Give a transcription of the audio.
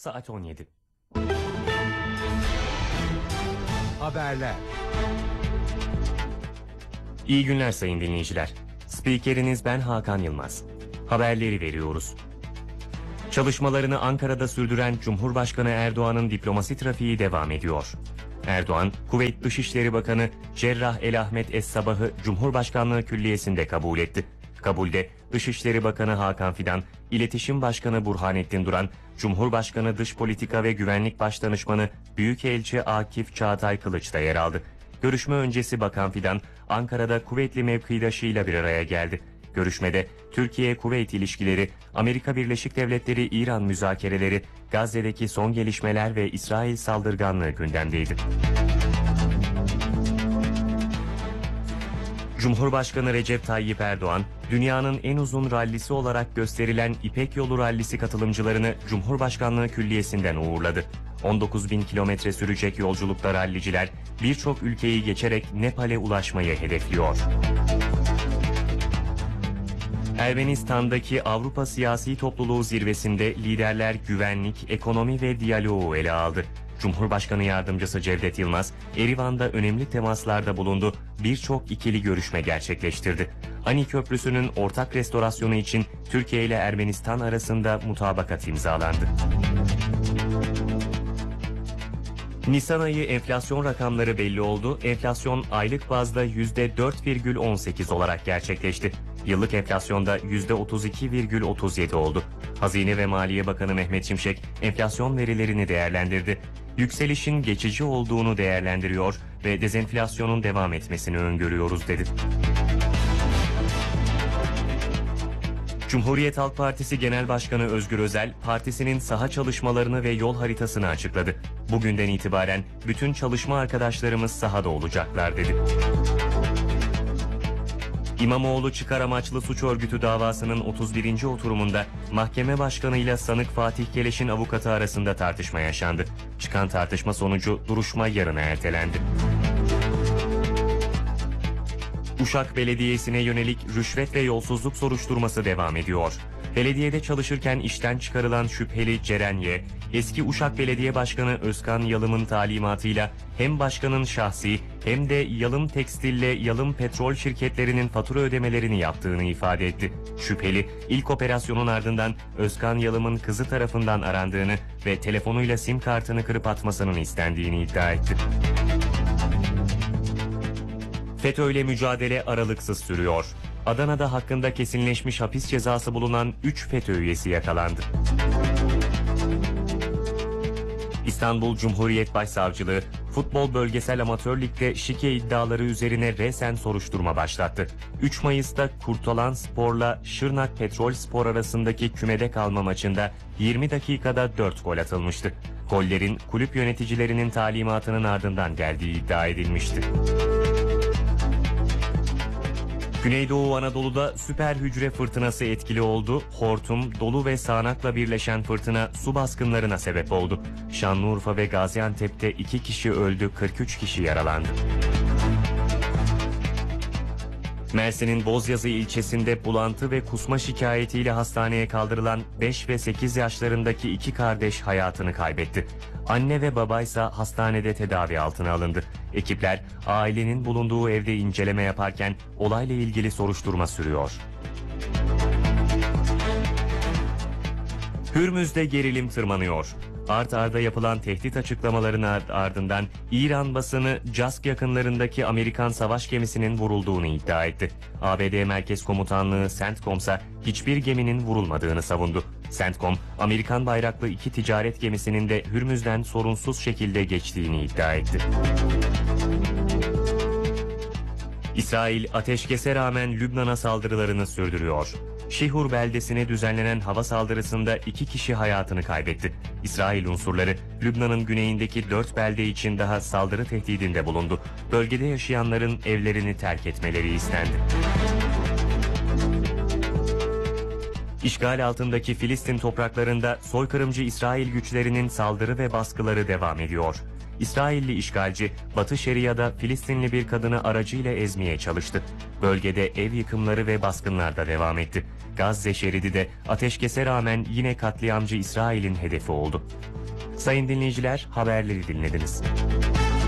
Saat 17. Haberler. İyi günler sayın dinleyiciler. Spikeriniz ben Hakan Yılmaz. Haberleri veriyoruz. Çalışmalarını Ankara'da sürdüren Cumhurbaşkanı Erdoğan'ın diplomasi trafiği devam ediyor. Erdoğan, Kuveyt Dışişleri Bakanı Cerrah El Ahmet Es Sabah'ı Cumhurbaşkanlığı Külliyesi'nde kabul etti. Kabulde Dışişleri Bakanı Hakan Fidan, İletişim Başkanı Burhanettin Duran, Cumhurbaşkanı Dış Politika ve Güvenlik Başdanışmanı Büyükelçi Akif Çağatay Kılıç da yer aldı. Görüşme öncesi Bakan Fidan, Ankara'da Kuveytli mevkidaşıyla bir araya geldi. Görüşmede Türkiye-Kuveyt ilişkileri, Amerika Birleşik Devletleri-İran müzakereleri, Gazze'deki son gelişmeler ve İsrail saldırganlığı gündemdeydi. Cumhurbaşkanı Recep Tayyip Erdoğan, dünyanın en uzun rallisi olarak gösterilen İpek Yolu rallisi katılımcılarını Cumhurbaşkanlığı Külliyesi'nden uğurladı. 19.000 kilometre sürecek yolculukta ralliciler birçok ülkeyi geçerek Nepal'e ulaşmayı hedefliyor. Ermenistan'daki Avrupa Siyasi Topluluğu zirvesinde liderler güvenlik, ekonomi ve diyaloğu ele aldı. Cumhurbaşkanı Yardımcısı Cevdet Yılmaz, Erivan'da önemli temaslarda bulundu, birçok ikili görüşme gerçekleştirdi. Ani Köprüsü'nün ortak restorasyonu için Türkiye ile Ermenistan arasında mutabakat imzalandı. Nisan ayı enflasyon rakamları belli oldu. Enflasyon aylık bazda %4,18 olarak gerçekleşti. Yıllık enflasyonda %32,37 oldu. Hazine ve Maliye Bakanı Mehmet Şimşek enflasyon verilerini değerlendirdi. Yükselişin geçici olduğunu değerlendiriyor ve dezenflasyonun devam etmesini öngörüyoruz dedi. Cumhuriyet Halk Partisi Genel Başkanı Özgür Özel, partisinin saha çalışmalarını ve yol haritasını açıkladı. Bugünden itibaren bütün çalışma arkadaşlarımız sahada olacaklar dedi. İmamoğlu çıkar amaçlı suç örgütü davasının 31. oturumunda mahkeme başkanı ile sanık Fatih Keleş'in avukatı arasında tartışma yaşandı. Çıkan tartışma sonucu duruşma yarına ertelendi. Uşak Belediyesi'ne yönelik rüşvet ve yolsuzluk soruşturması devam ediyor. Belediyede çalışırken işten çıkarılan şüpheli Ceren Y, eski Uşak Belediye Başkanı Özkan Yalım'ın talimatıyla hem başkanın şahsi hem de Yalım Tekstil'le Yalım Petrol şirketlerinin fatura ödemelerini yaptığını ifade etti. Şüpheli, ilk operasyonun ardından Özkan Yalım'ın kızı tarafından arandığını ve telefonuyla sim kartını kırıp atmasının istendiğini iddia etti. FETÖ'yle mücadele aralıksız sürüyor. Adana'da hakkında kesinleşmiş hapis cezası bulunan 3 FETÖ üyesi yakalandı. İstanbul Cumhuriyet Başsavcılığı, Futbol Bölgesel Amatör Lig'de şike iddiaları üzerine resen soruşturma başlattı. 3 Mayıs'ta Kurtalan Spor'la Şırnak Petrol Spor arasındaki kümede kalma maçında 20 dakikada 4 gol atılmıştı. Gollerin kulüp yöneticilerinin talimatının ardından geldiği iddia edilmişti. Güneydoğu Anadolu'da süper hücre fırtınası etkili oldu. Hortum, dolu ve sağanakla birleşen fırtına su baskınlarına sebep oldu. Şanlıurfa ve Gaziantep'te 2 kişi öldü, 43 kişi yaralandı. Mersin'in Bozyazı ilçesinde bulantı ve kusma şikayetiyle hastaneye kaldırılan 5 ve 8 yaşlarındaki 2 kardeş hayatını kaybetti. Anne ve babaysa hastanede tedavi altına alındı. Ekipler ailenin bulunduğu evde inceleme yaparken olayla ilgili soruşturma sürüyor. Hürmüz'de gerilim tırmanıyor. Art arda yapılan tehdit açıklamalarının ardından İran basını Cask yakınlarındaki Amerikan savaş gemisinin vurulduğunu iddia etti. ABD Merkez Komutanlığı CENTCOM ise hiçbir geminin vurulmadığını savundu. CENTCOM, Amerikan bayraklı 2 ticaret gemisinin de Hürmüz'den sorunsuz şekilde geçtiğini iddia etti. İsrail ateşkese rağmen Lübnan'a saldırılarını sürdürüyor. Şihur beldesine düzenlenen hava saldırısında 2 kişi hayatını kaybetti. İsrail unsurları Lübnan'ın güneyindeki 4 belde için daha saldırı tehdidinde bulundu. Bölgede yaşayanların evlerini terk etmeleri istendi. İşgal altındaki Filistin topraklarında soykırımcı İsrail güçlerinin saldırı ve baskıları devam ediyor. İsrailli işgalci, Batı Şeria'da Filistinli bir kadını aracıyla ezmeye çalıştı. Bölgede ev yıkımları ve baskınlar da devam etti. Gazze şeridi de ateşkese rağmen yine katliamcı İsrail'in hedefi oldu. Sayın dinleyiciler, haberleri dinlediniz.